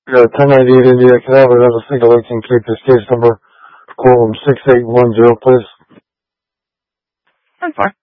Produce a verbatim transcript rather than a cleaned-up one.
Yeah, ten ninety-eight India. Can I have another single eighteen K P S case number? Quorum six eight one zero, please. That's fine.